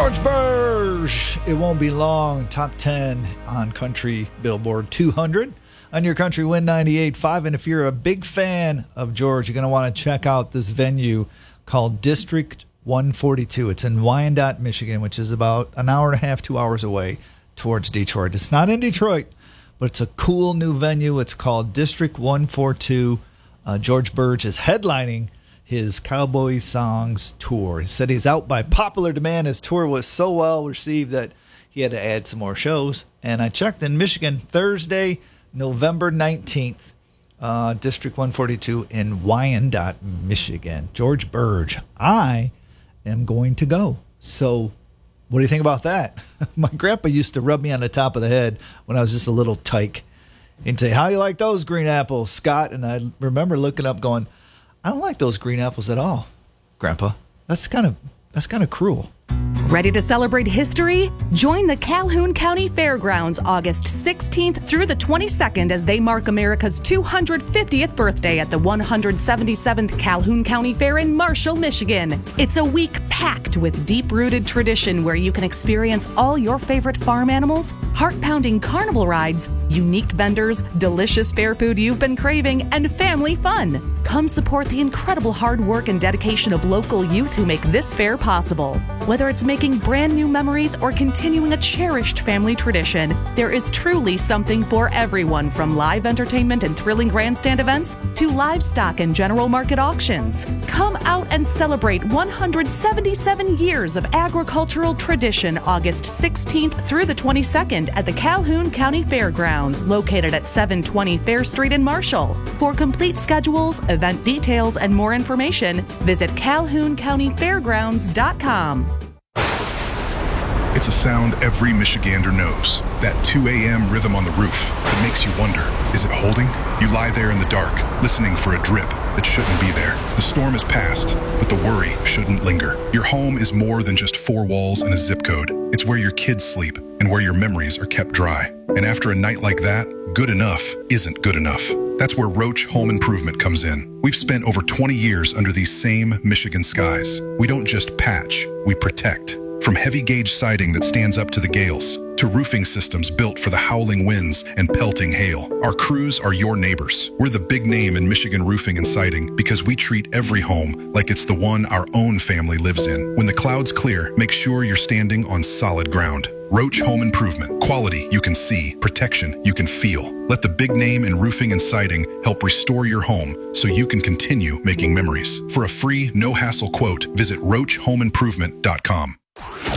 George Burge. It won't be long. Top 10 on Country Billboard 200 on your Country Win 98.5. And if you're a big fan of George, you're going to want to check out this venue called District 142. It's in Wyandotte, Michigan, which is about an hour and a half, 2 hours away towards Detroit. It's not in Detroit, but it's a cool new venue. It's called District 142. George Burge is headlining his Cowboy Songs tour. He said he's out by popular demand. His tour was so well received that he had to add some more shows. And I checked in Michigan Thursday, November 19th, District 142 in Wyandotte, Michigan. George Burge. I am going to go. So what do you think about that? My grandpa used to rub me on the top of the head when I was just a little tyke and say, "How do you like those green apples, Scott?" And I remember looking up going, "I don't like those green apples at all, Grandpa. That's kind of cruel." Ready to celebrate history? Join the Calhoun County Fairgrounds August 16th through the 22nd as they mark America's 250th birthday at the 177th Calhoun County Fair in Marshall, Michigan. It's a week packed with deep-rooted tradition where you can experience all your favorite farm animals, heart-pounding carnival rides, unique vendors, delicious fair food you've been craving, and family fun. Come support the incredible hard work and dedication of local youth who make this fair possible. Whether it's making brand new memories or continuing a cherished family tradition, there is truly something for everyone, from live entertainment and thrilling grandstand events to livestock and general market auctions. Come out and celebrate 177 years of agricultural tradition August 16th through the 22nd at the Calhoun County Fairgrounds, located at 720 Fair Street in Marshall. For complete schedules, event details, and more information, visit CalhounCountyFairgrounds.com. It's a sound every Michigander knows. That 2 a.m. rhythm on the roof that makes you wonder, is it holding? You lie there in the dark, listening for a drip that shouldn't be there. The storm is past, but the worry shouldn't linger. Your home is more than just four walls and a zip code. It's where your kids sleep and where your memories are kept dry. And after a night like that, good enough isn't good enough. That's where Roach Home Improvement comes in. We've spent over 20 years under these same Michigan skies. We don't just patch, we protect. From heavy gauge siding that stands up to the gales, to roofing systems built for the howling winds and pelting hail, our crews are your neighbors. We're the big name in Michigan roofing and siding because we treat every home like it's the one our own family lives in. When the clouds clear, make sure you're standing on solid ground. Roach Home Improvement. Quality you can see, protection you can feel. Let the big name in roofing and siding help restore your home so you can continue making memories. For a free, no-hassle quote, visit RoachHomeImprovement.com.